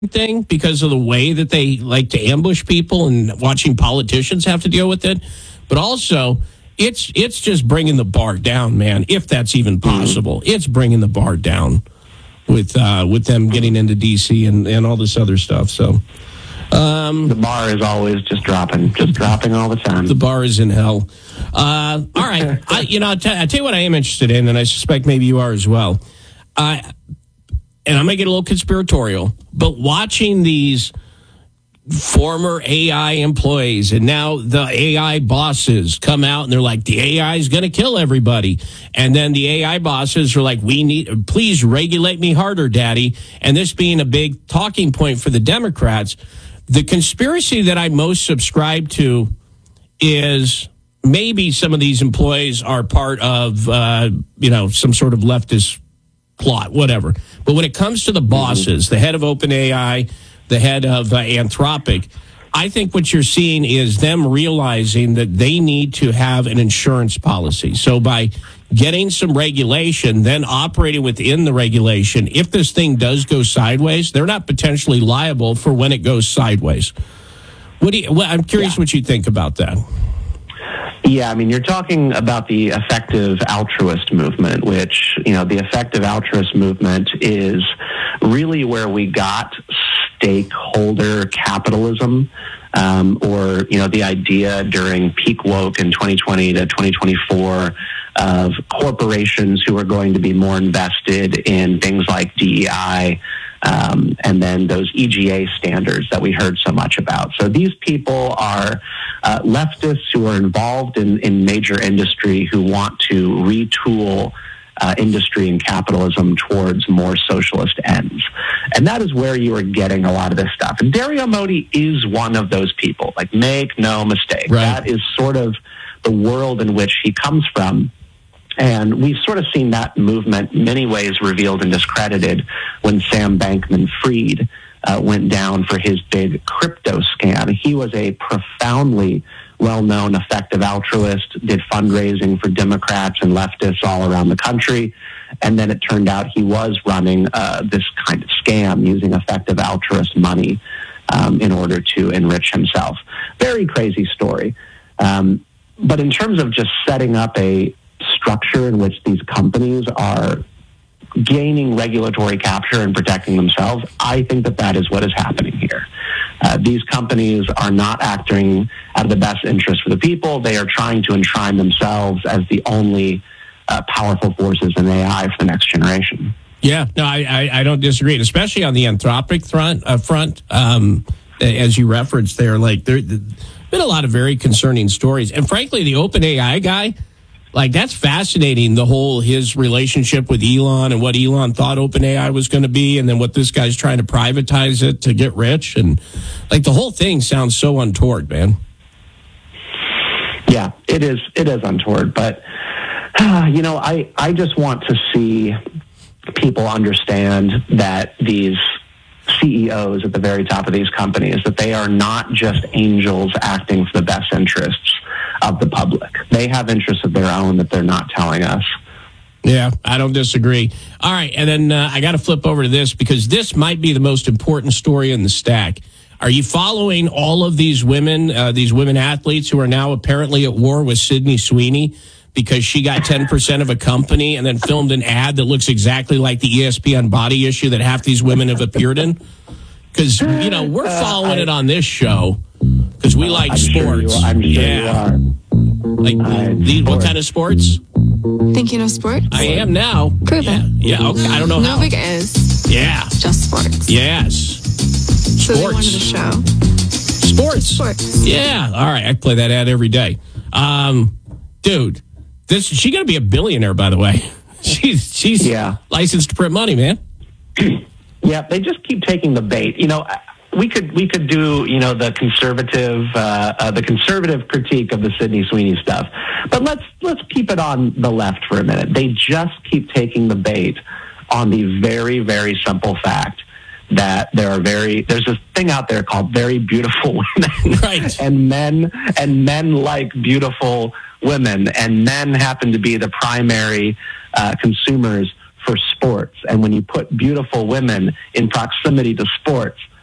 thing because of the way that they like to ambush people and watching politicians have to deal with it. But also, it's just bringing the bar down, man, if that's even possible. It's bringing the bar down with them getting into D.C. and all this other stuff. So the bar is always just dropping all the time. The bar is in hell. All right. I'll tell you what I am interested in, and I suspect maybe you are as well. And I'm going to get a little conspiratorial, but watching these former AI employees and now the AI bosses come out and they're like, the AI is going to kill everybody. And then the AI bosses are like, please regulate me harder, daddy. And this being a big talking point for the Democrats, the conspiracy that I most subscribe to is maybe some of these employees are part of, some sort of leftist plot, whatever. But when it comes to the bosses, the head of OpenAI, the head of Anthropic, I think what you're seeing is them realizing that they need to have an insurance policy. So by getting some regulation, then operating within the regulation, if this thing does go sideways, they're not potentially liable for when it goes sideways. I'm curious what you think about that. Yeah, I mean, you're talking about the effective altruist movement, which, the effective altruist movement is really where we got stakeholder capitalism, or, the idea during peak woke in 2020 to 2024 of corporations who are going to be more invested in things like DEI, and then those EGA standards that we heard so much about. So these people are leftists who are involved in major industry who want to retool industry and capitalism towards more socialist ends. And that is where you are getting a lot of this stuff. And Dario Modi is one of those people. Like, make no mistake. Right. That is sort of the world in which he comes from. And we've sort of seen that movement in many ways revealed and discredited when Sam Bankman-Fried went down for his big crypto scam. He was a profoundly well-known effective altruist, did fundraising for Democrats and leftists all around the country. And then it turned out he was running this kind of scam using effective altruist money in order to enrich himself. Very crazy story. But in terms of just setting up a structure in which these companies are gaining regulatory capture and protecting themselves, I think that is what is happening here. These companies are not acting out of the best interest for the people. They are trying to enshrine themselves as the only powerful forces in AI for the next generation. Yeah, no, I don't disagree, and especially on the Anthropic front, as you referenced there, like there's been a lot of very concerning stories. And frankly, the OpenAI guy, like, that's fascinating, his relationship with Elon and what Elon thought OpenAI was going to be, and then what this guy's trying to privatize it to get rich. And, like, the whole thing sounds so untoward, man. Yeah, it is untoward. But, I just want to see people understand that these CEOs at the very top of these companies, that they are not just angels acting for the best interests of the public. They have interests of their own that they're not telling us. Yeah, I don't disagree. All right, and then I got to flip over to this because this might be the most important story in the stack. Are you following all of these women athletes who are now apparently at war with Sydney Sweeney because she got 10% of a company and then filmed an ad that looks exactly like the ESPN body issue that half these women have appeared in? Because, we're following it on this show because we like sports. I'm sure you are. Like, what kind of sports? Think you know sports? I am now. Prove it. Yeah, okay. I don't know how. No big is. Yeah. Just sports. Yes. So they Sports. wanted to show. Sports. Yeah. All right. I play that ad every day. Dude, she going to be a billionaire, by the way. She's licensed to print money, man. Yeah, they just keep taking the bait. We could do the conservative critique of the Sydney Sweeney stuff, but let's keep it on the left for a minute. They just keep taking the bait on the very, very simple fact that there's this thing out there called very beautiful women, right? and men like beautiful women, and men happen to be the primary consumers for sports. And when you put beautiful women in proximity to sports,